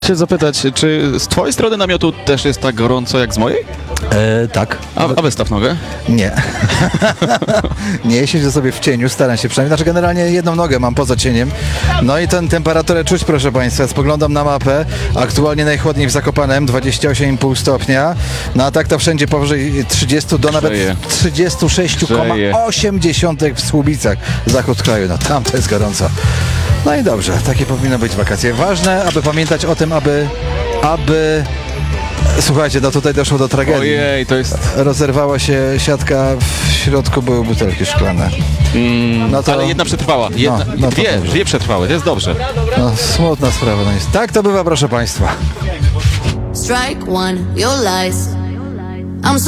Chcę zapytać, czy z twojej strony namiotu też jest tak gorąco jak z mojej? Tak. A wystaw nogę? Nie. Nie, siedzę sobie w cieniu, staram się przynajmniej. Znaczy generalnie jedną nogę mam poza cieniem. No i tę temperaturę czuć, proszę Państwa. Spoglądam na mapę. Aktualnie najchłodniej w Zakopanem, 28,5 stopnia. No a tak to wszędzie powyżej 30 do nawet 36,8 w Słubicach. Zachód kraju. No tam to jest gorąco. No i dobrze, takie powinno być wakacje. Ważne, aby pamiętać o tym, aby... Słuchajcie, no tutaj doszło do tragedii. Ojej, to jest... Rozerwała się siatka, w środku były butelki szklane. No to... Ale jedna przetrwała. Dwie przetrwały, to jest dobrze. No, smutna sprawa. No jest. Tak to bywa, proszę Państwa. Strike one, your lies.